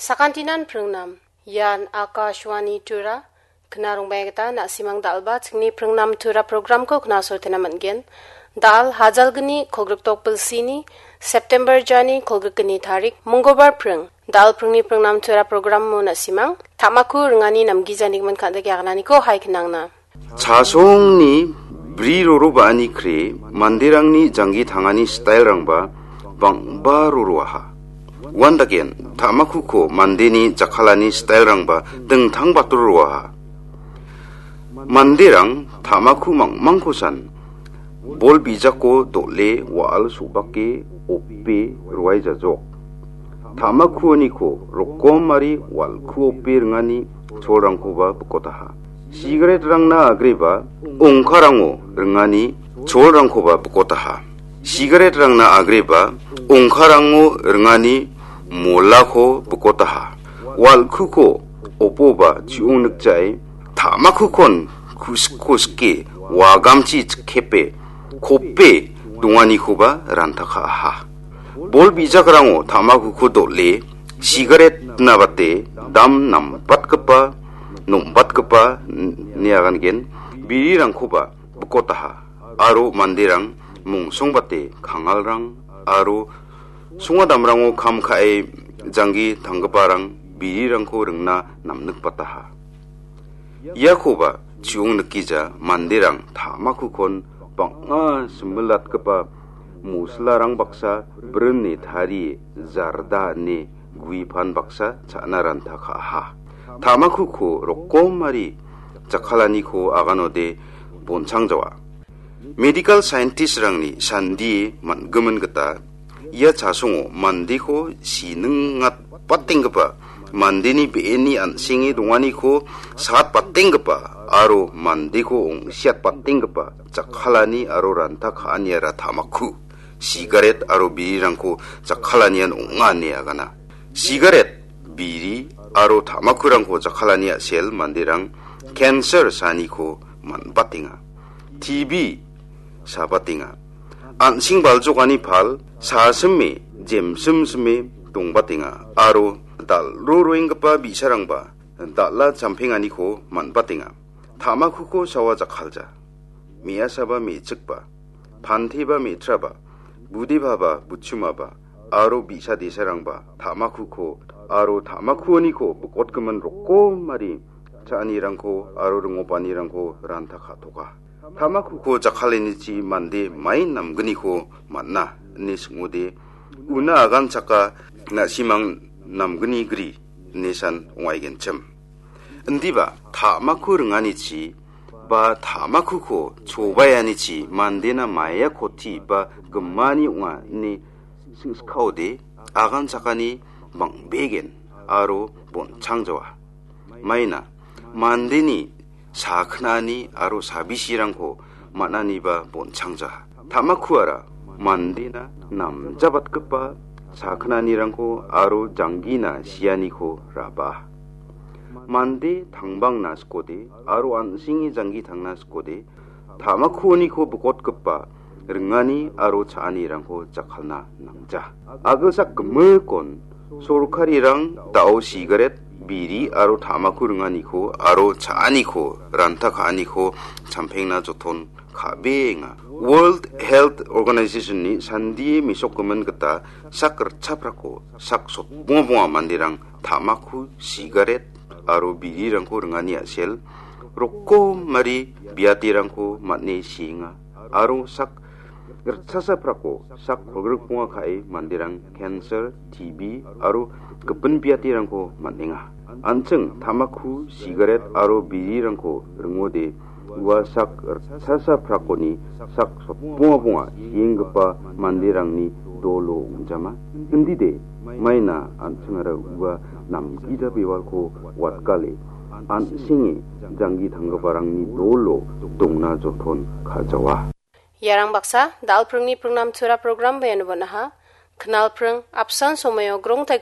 Sakantinan prengnam yan Akashwani tura kenarung bayagata na simang dalba tingni prengnam tura program ko kena sortena manggen dal hajal geni kolgruk tok sini September jani kolgruk geni tarik monggobar preng dal prengni prengnam tura program mo na simang tamaku rengani namgi janik man kanda gyagnani ko hai kenangna 자송니 브리로로 바니 크레 만디랑니 장기 당하니 스타일랑바 방바로로하 원다겐 타마쿠코 만데니 자칼라니 스타일랑바 등 당바토로와 만데랑 타마쿠 망망코산 볼 비자코 돌레 와알 수바케 오페 로아이자조 타마쿠니코 로꼬마리 왈쿠 오페 릉아니 조랑코바 부코다하 시가렛랑나 아그리바 옹카랑오 릉아니 조랑코바 부코다하 시가렛랑나 아그리바 옹카랑오 릉아니 몰라코 부코타하 왈쿠코 오뽀바 지웅늑자이 타마쿠콘 쿠스코스키 와감치 케페 코페 동아니코바 란타카하 볼비자그랑오 타마쿠코 돌레 시가렛 나바테 담남 밭급바 놈밭급바 니아간겐 비리랑코바 부코타하 아로 만데랑 몽송바테 강알랑 아로 숭아담랑오 감카에 장기 당급바랑 비리랑코 릉나 남늑바타하 이야코바 지용 느끼자 만데랑 타마쿠콘 빵아 스물랏급바 무슬라랑 박사 브른니 다리 자르다니 구이판 박사 자나란타카하 타마쿠코 로꼬마리 자칼라니코 아가노데 본창자와 메디컬 사이언티스트랑니 산디 만금은 그따 ia 자송오 만디코 시능앗 빠땡급바 만디니 베니 안싱이 동안이코 사앗 빠땡급바 아로 만디코 옹시앗 빠땡급바 자칼라니 아로 란타 카니아라 타마쿠 시가렛 아로 비리랑코 자칼라니안 옹아니아가나 시가렛 비리 아로 타마쿠랑코 자칼라니아 셀 만디랑 캔서 사니코 만바띵아 TB 사바띵아 안싱발족아니 팔 사슴미 잼슴스미 동바띵아 아로 달로로잉급바 비사랑바 달라 잠팽아니코 만바띵아 타마쿠코 사와자칼자 미야사바 미측바 반티바 미트라바 무디바바 무추마바 아로 비사디사랑바 타마쿠코 아로 타마쿠오니코 부꽃금은 로꼬 마리 자니랑코 아로릉오바니랑코 란타카토가 타마쿠코 자칼레니치 만데 마인 남그니코 만나 니스무데 우나 아간 작가 나 시망 남그니 그리 니산 옹아이겐점 은디바 타마쿠 릉아니치 바 타마쿠코 조바야니치 만데나 마야 코티 바 금마니 옹아 니 싱스카오데 아간 작가니 망베겐 아로 본 창조와 마이나 만데니 사크나니 아로 사비시랑코 마나니바 본창자 타마쿠아라 만디나 남자밭급바 사크나니랑코 아로 장기나 시아니코 라바 만데 당방나스코데 아로 안싱이 장기 당나스코데 타마쿠오니코 부꽃급바 릉아니 아로 차아니랑코 짝할나 남자 아그삭 금물콘 소르카리랑 다오 시가렛 비리 아로 타마쿠 릉아니코 아로 차아니코 란타카아니코 참팽나 조톤 카베잉아 월드 헬스 오거나이제이션이 산디에 미속금은 그따 삭을 차프라코 삭솥 붕어붕어 만디랑 타마쿠 시가렛 아로 비리랑코 릉아니 아셀 로꼬 마리 비아티랑코 만네 시잉아 아로 삭 사사프라코 삭 골그럭붕어 카이 만디랑 캔서 TB 아로 급은 비아티랑코 만네가 안층 타마쿠 시가렛 아로 비리랑코 릉오데 우아삭 사사프라코니 삭 붕어붕어 시잉급바 만디랑니 돌로 운자마 은디데 마이나 안층아라 우아 남기자비왈코 왓갈레 안싱이 장기 당거바랑니 돌로 동나 조톤 가져와 Yarang baksa dal prungni prungnam tura program bayan bonaha kenal prung absan somayo grong